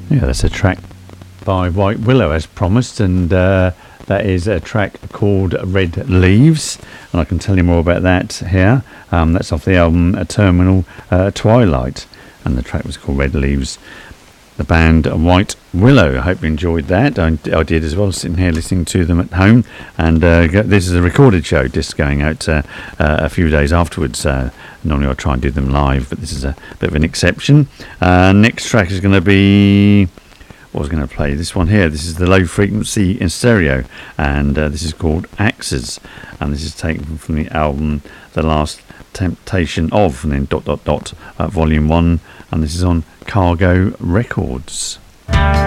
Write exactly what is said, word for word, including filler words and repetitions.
Yeah, that's a track by White Willow as promised, and uh, that is a track called Red Leaves, and I can tell you more about that here. Um, that's off the album uh, Terminal uh, Twilight, and the track was called Red Leaves. The band White Willow. I hope you enjoyed that. I, I did as well, sitting here listening to them at home. And uh, this is a recorded show, just going out uh, uh, a few days afterwards. Uh, normally I try and do them live, but this is a bit of an exception. Uh, next track is going to be... What was going to play? This one here. This is the Low Frequency in Stereo, and uh, this is called Axes. And this is taken from the album The Last Temptation Of, and then dot dot dot uh, volume one, and this is on Cargo Records.